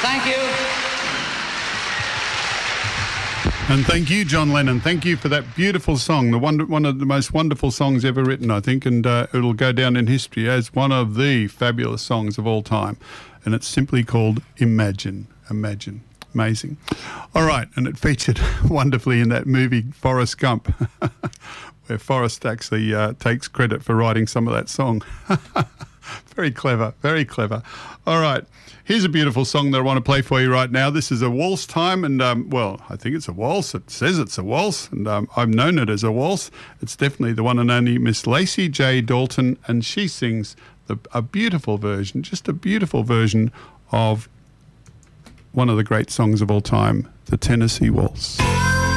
Thank you. And thank you, John Lennon. Thank you for that beautiful song, one of the most wonderful songs ever written, I think, and it'll go down in history as one of the fabulous songs of all time. And it's simply called Imagine. Imagine. Amazing. All right, and it featured wonderfully in that movie Forrest Gump, where Forrest actually takes credit for writing some of that song. Very clever, very clever. All right, here's a beautiful song that I want to play for you right now. This is a waltz time, and, well, I think it's a waltz. It says it's a waltz, and I've known it as a waltz. It's definitely the one and only Miss Lacey J. Dalton, and she sings a beautiful version, just a beautiful version of one of the great songs of all time, the Tennessee Waltz.